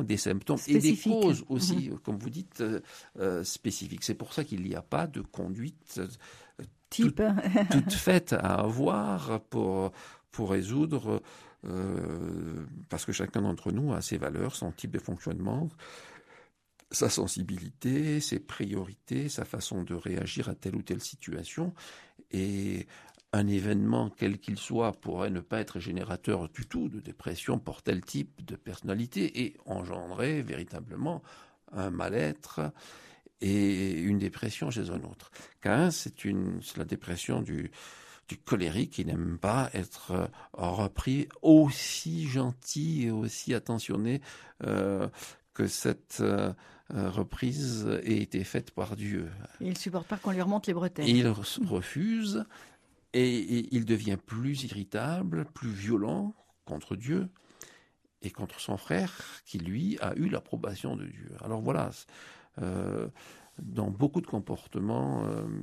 des symptômes spécifiques. Et des causes aussi, comme vous dites, spécifiques. C'est pour ça qu'il n'y a pas de conduite Type. toute faite à avoir pour résoudre, parce que chacun d'entre nous a ses valeurs, son type de fonctionnement, sa sensibilité, ses priorités, sa façon de réagir à telle ou telle situation. Et un événement, quel qu'il soit, pourrait ne pas être générateur du tout de dépression pour tel type de personnalité et engendrer véritablement un mal-être et une dépression chez un autre. Caïn, c'est la dépression du colérique qui n'aime pas être repris aussi gentil et aussi attentionné que cette reprise ait été faite par Dieu. Il ne supporte pas qu'on lui remonte les bretelles. Et il refuse et il devient plus irritable, plus violent contre Dieu et contre son frère qui, lui, a eu l'approbation de Dieu. Alors voilà, dans beaucoup de comportements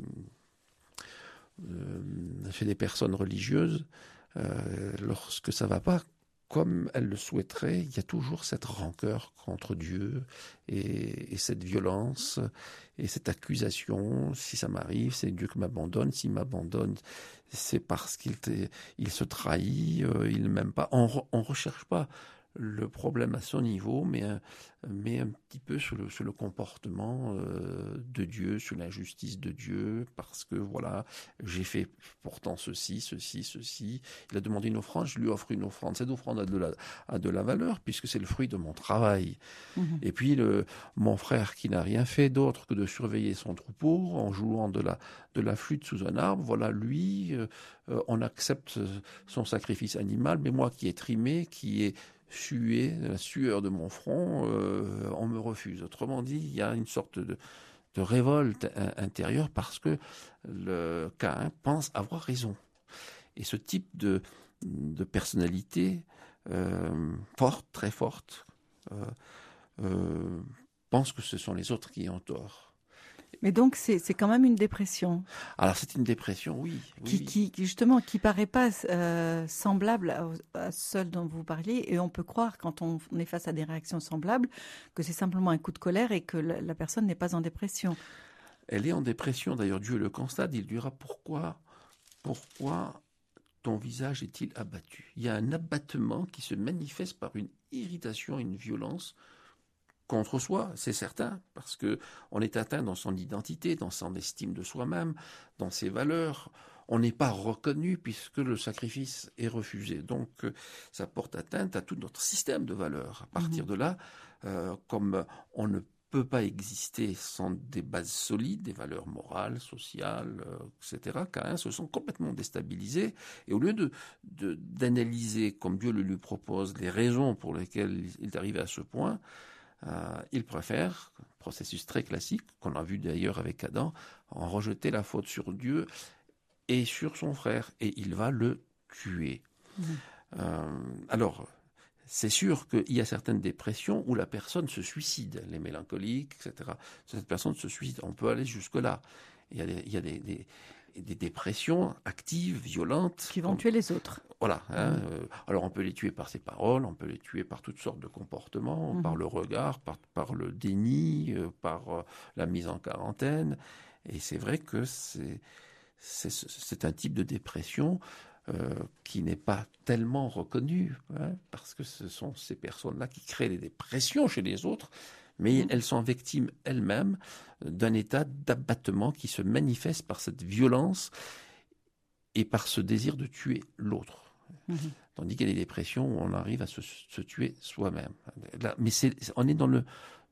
chez des personnes religieuses, lorsque ça ne va pas comme elles le souhaiteraient, il y a toujours cette rancœur contre Dieu et cette violence et cette accusation. Si ça m'arrive, c'est Dieu qui m'abandonne. S'il m'abandonne, c'est parce qu'il se trahit, il ne m'aime pas. On ne recherche pas le problème à son niveau, mais un petit peu sur le comportement de Dieu, sur l'injustice de Dieu, parce que voilà, j'ai fait pourtant ceci. Il a demandé une offrande, je lui offre une offrande. Cette offrande a de la valeur, puisque c'est le fruit de mon travail. Et puis mon frère qui n'a rien fait d'autre que de surveiller son troupeau en jouant de la flûte sous un arbre, voilà, lui, on accepte son sacrifice animal, mais moi qui ai trimé, qui ai sué, la sueur de mon front, on me refuse. Autrement dit, il y a une sorte de révolte intérieure parce que le Caïn pense avoir raison. Et ce type de personnalité forte, très forte, pense que ce sont les autres qui ont tort. Mais donc, c'est quand même une dépression. Alors, c'est une dépression, oui. Qui justement, qui paraît pas semblable à celle dont vous parliez. Et on peut croire, quand on est face à des réactions semblables, que c'est simplement un coup de colère et que la personne n'est pas en dépression. Elle est en dépression. D'ailleurs, Dieu le constate. Il dira, pourquoi ton visage est-il abattu? Il y a un abattement qui se manifeste par une irritation, une violence contre soi, c'est certain, parce qu'on est atteint dans son identité, dans son estime de soi-même, dans ses valeurs. On n'est pas reconnu puisque le sacrifice est refusé. Donc, ça porte atteinte à tout notre système de valeurs. À partir de là, comme on ne peut pas exister sans des bases solides, des valeurs morales, sociales, etc., Caïn se sent complètement déstabilisé. Et au lieu d'analyser, comme Dieu le lui propose, les raisons pour lesquelles il est arrivé à ce point, il préfère, processus très classique, qu'on a vu d'ailleurs avec Adam, en rejeter la faute sur Dieu et sur son frère, et il va le tuer. Alors, c'est sûr qu'il y a certaines dépressions où la personne se suicide, les mélancoliques, etc. Cette personne se suicide, on peut aller jusque-là. Il y a des dépressions actives, violentes. Qui vont tuer les autres. Voilà. Alors on peut les tuer par ses paroles, on peut les tuer par toutes sortes de comportements, par le regard, par le déni, par la mise en quarantaine. Et c'est vrai que c'est un type de dépression qui n'est pas tellement reconnu, parce que ce sont ces personnes-là qui créent des dépressions chez les autres, mais elles sont victimes elles-mêmes d'un état d'abattement qui se manifeste par cette violence et par ce désir de tuer l'autre. Tandis qu'il y a des dépressions où on arrive à se tuer soi-même. Là, mais on est dans le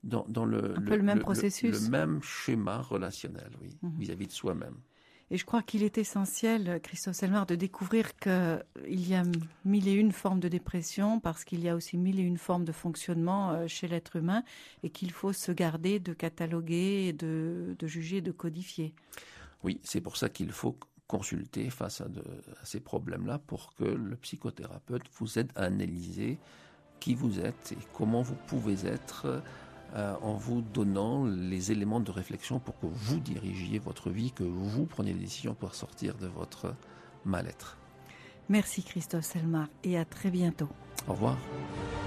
même processus. Le même schéma relationnel, oui, vis-à-vis de soi-même. Et je crois qu'il est essentiel, Christophe Selmar, de découvrir qu'il y a 1001 formes de dépression, parce qu'il y a aussi 1001 formes de fonctionnement chez l'être humain, et qu'il faut se garder de cataloguer, de juger, de codifier. Oui, c'est pour ça qu'il faut consulter face à ces problèmes-là, pour que le psychothérapeute vous aide à analyser qui vous êtes et comment vous pouvez être, en vous donnant les éléments de réflexion pour que vous dirigiez votre vie, que vous preniez des décisions pour sortir de votre mal-être. Merci Christophe Selmar et à très bientôt. Au revoir.